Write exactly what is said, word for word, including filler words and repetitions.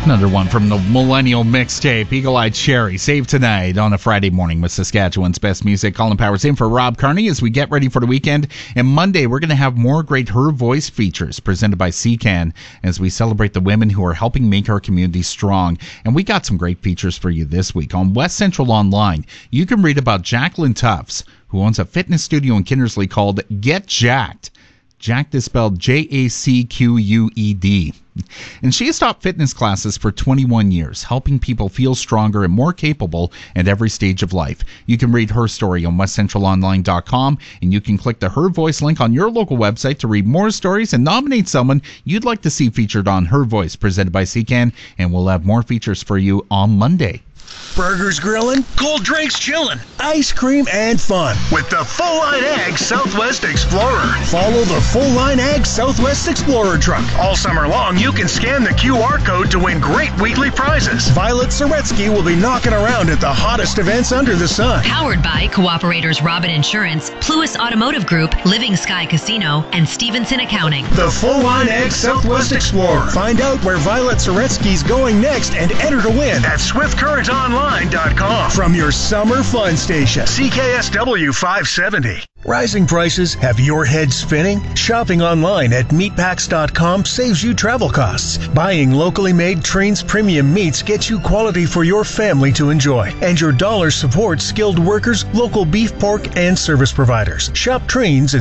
Another one from the Millennial Mixtape, Eagle-Eyed Cherry, Save Tonight on a Friday morning with Saskatchewan's best music. Colin Powers in for Rob Carney as we get ready for the weekend. And Monday, we're going to have more great Her Voice features presented by C C A N as we celebrate the women who are helping make our community strong. And we got some great features for you this week. On West Central Online, you can read about Jacqueline Tufts, who owns a fitness studio in Kindersley called Get Jacked. Jacked is spelled J A C Q U E D. And she has taught fitness classes for twenty-one years, helping people feel stronger and more capable at every stage of life. You can read her story on west central online dot com, and you can click the Her Voice link on your local website to read more stories and nominate someone you'd like to see featured on Her Voice, presented by C C A N, and we'll have more features for you on Monday. Burgers grilling, cold drinks chilling, ice cream and fun with the Full Line Ag Southwest Explorer. Follow the Full Line Ag Southwest Explorer truck. All summer long, you can scan the Q R code to win great weekly prizes. Violet Soretsky will be knocking around at the hottest events under the sun. Powered by Cooperators Robin Insurance, Pluis Automotive Group, Living Sky Casino, and Stevenson Accounting. The Full Line Ag Southwest Explorer. Find out where Violet Soretsky's going next and enter to win at swift current online dot com. From your summer fun station, C K S W five seventy. Rising prices have your head spinning? Shopping online at meatpacks dot com saves you travel costs. Buying locally made Trains premium meats gets you quality for your family to enjoy. And your dollar supports skilled workers, local beef, pork, and service providers. Shop Trains and